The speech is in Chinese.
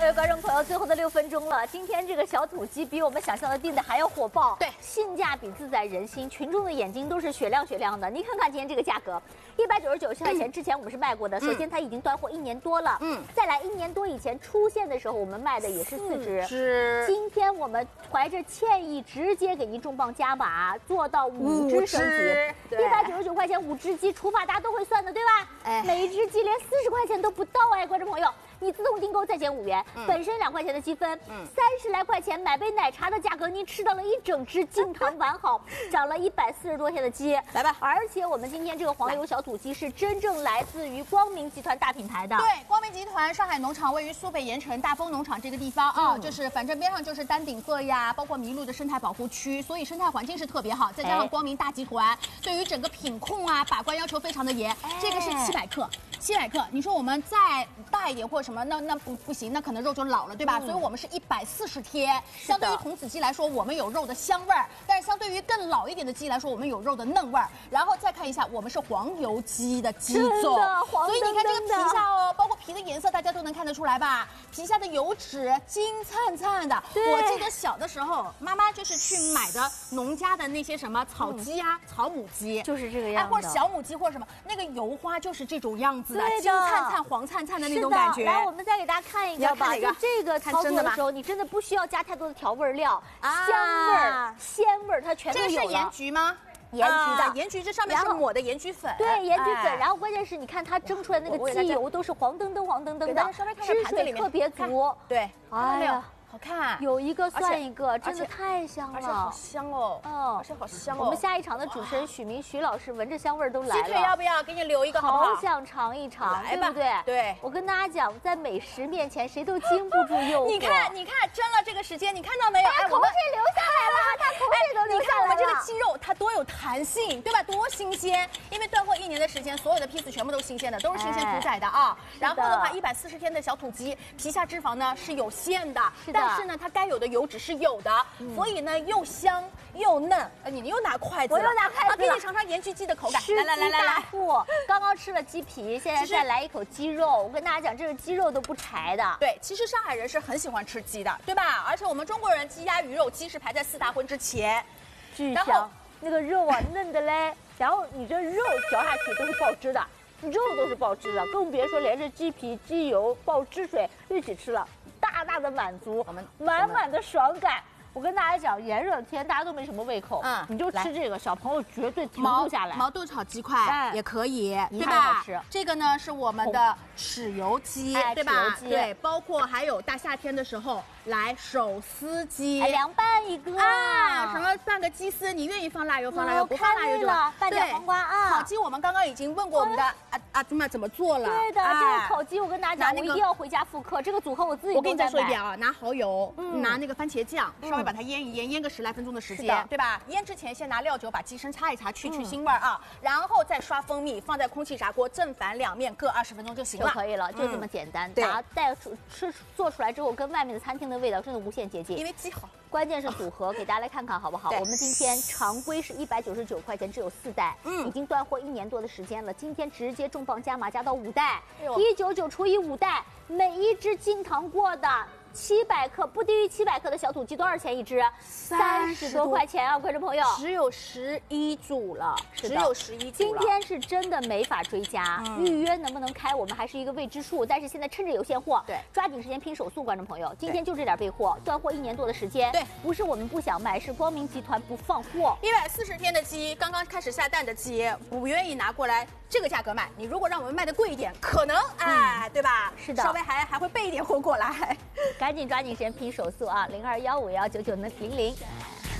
各位观众朋友，最后的6分钟了。今天这个小土鸡比我们想象的订的还要火爆， 对， 性价比自在人心，群众的眼睛都是雪亮雪亮的。你看看今天这个价格，199块钱，之前我们是卖过的。首先它已经断货1年多了，再来1年多以前出现的时候，我们卖的也是4只，今天我们怀着歉意，直接给您重磅加码，做到5只升级，199块钱5只鸡，除法大家都会算的，对吧？哎，每一只鸡连40块钱都不到哎，观众朋友。你自动订购再减5元，本身2块钱的积分，30来块钱买杯奶茶的价格，您吃到了1整只金堂完好，长了140多天的鸡， 来吧！ 而且我们今天这个黄油小土鸡是真正来自于光明集团大品牌的， 对，光明集团上海农场位于苏北盐城大丰农场这个地方啊，就是反正边上就是丹顶鹤呀，包括麋鹿的生态保护区，所以生态环境是特别好，再加上光明大集团对于整个品控啊把关要求非常的严，这个是700克。700克，你说我们再大一点或者什么，那不行，那可能肉就老了，对吧？所以我们是140天，相对于童子鸡来说，我们有肉的香味儿，但是相对于更老一点的鸡来说，我们有肉的嫩味儿。然后再看一下，我们是黄油鸡的鸡种，所以你看这个皮下哦，包括皮的颜色，大家都能看得出来吧？皮下的油脂金灿灿的。我记得小的时候，妈妈就是去买的农家的那些什么草鸡啊、草母鸡， 就是这个样子， 或者小母鸡或者什么，那个油花就是这种样子。金灿灿、黄灿灿的那种感觉。 来，我们再给大家看一个吧。就这个操作的时候，你真的不需要加太多的调味料，香味儿、鲜味儿它全都有了。 这是盐焗吗？ 盐焗的， 盐焗这上面是抹的盐焗粉。 对，盐焗粉。然后关键是你看它蒸出来那个鸡油都是黄澄澄、黄澄澄的，汁水特别足。 对， 哎呀。 好看， 有一个算一个，真的太香了， 而且好香哦，而且好香哦。 我们下一场的主持人许明许老师闻着香味都来了。 鸡腿要不要给你留一个？好想尝一尝， 对不对？ 对。 我跟大家讲，在美食面前，谁都经不住诱惑。 你看，蒸了这个时间，你看到没有？ 哎，口水流下来了，他口水都流下来了。 你看我们这个鸡肉，它多有弹性，对吧？多新鲜！因为断货1年的时间，所有的批次全部都是新鲜的，都是新鲜屠宰的啊。然后的话，140天的小土鸡，皮下脂肪呢是有限的，但是呢，它该有的油脂是有的，所以呢又香又嫩。你又拿筷子， 我又拿筷子， 给你尝尝盐焗鸡的口感。 来，刚刚吃了鸡皮，现在再来一口鸡肉。我跟大家讲，这个鸡肉都不柴的。 对，其实上海人是很喜欢吃鸡的，对吧？而且我们中国人鸡鸭鱼肉，鸡是排在4大荤之前， 巨香。那个肉啊，嫩的嘞，然后你这肉嚼下去都是爆汁的，肉都是爆汁的，更别说连着鸡皮、鸡油、爆汁水一起吃了。大大的满足，满满的爽感。我跟大家讲，炎热的天大家都没什么胃口，你就吃这个，小朋友绝对停不下来。 毛豆炒鸡块也可以，对吧？这个呢是我们的豉油鸡，对吧？对，包括还有大夏天的时候来手撕鸡， 凉拌一个啊，什么拌个鸡丝，你愿意放辣油放辣油，不放辣油就拌点黄瓜啊。 烤鸡我们刚刚已经问过我们的阿祖玛怎么做了， 对的，这个烤鸡我跟大家讲，我一定要回家复刻这个组合，我自己。 我跟你再说一遍啊，拿蚝油，拿那个番茄酱，稍微把它腌一腌，腌个10来分钟的时间，对吧？腌之前先拿料酒把鸡身擦一擦，去腥味啊，然后再刷蜂蜜，放在空气炸锅正反2面各20分钟就行了， 就可以了，就这么简单。 对， 做出来之后跟外面的餐厅的味道真的无限接近， 因为鸡好。 关键是组合，给大家来看看好不好？我们今天常规是199块钱，只有4袋，已经断货1年多的时间了。今天直接重磅加码，加到5袋，199除以5袋，每一只进堂过的。700克不低于700克的小土鸡多少钱一只？30多块钱啊，观众朋友， 只有11组了，只有11组了。 今天是真的没法追加，预约能不能开，我们还是一个未知数。但是现在趁着有现货， 对， 抓紧时间拼手速，观众朋友，今天就这点备货，断货1年多的时间， 对， 不是我们不想卖，是光明集团不放货。 140天的鸡，刚刚开始下蛋的鸡，不愿意拿过来这个价格卖。你如果让我们卖的贵一点，可能对吧？ 是的， 稍微还会备一点货过来。 赶紧抓紧时间拼手速啊！0215199000。